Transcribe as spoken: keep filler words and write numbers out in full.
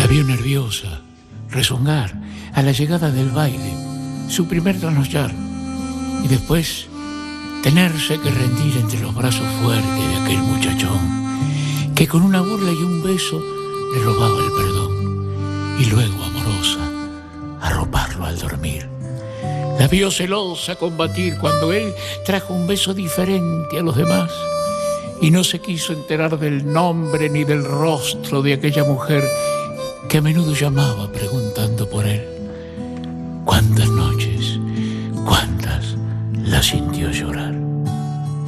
vio nerviosa, rezongar a la llegada del baile, su primer trasnochar, y después tenerse que rendir entre los brazos fuertes de aquel muchachón que con una burla y un beso le robaba el perdón, y luego, amorosa, arroparlo al dormir. La vio celosa combatir cuando él trajo un beso diferente a los demás, y no se quiso enterar del nombre ni del rostro de aquella mujer que a menudo llamaba preguntando por él. Cuántas noches, cuántas la sintió llorar.